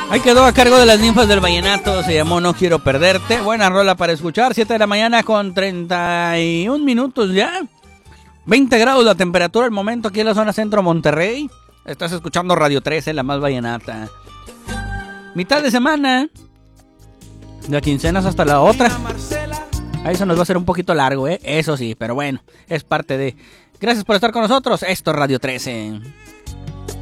Ahí quedó a cargo de las ninfas del vallenato, se llamó No Quiero Perderte. Buena rola para escuchar, 7 de la mañana con 31 minutos ya. 20 grados la temperatura al momento aquí en la zona centro Monterrey. Estás escuchando Radio 13, la más vallenata. Mitad de semana, de quincenas hasta la otra. Ahí se nos va a hacer un poquito largo, eso sí, pero bueno, es parte de... Gracias por estar con nosotros, esto es Radio 13.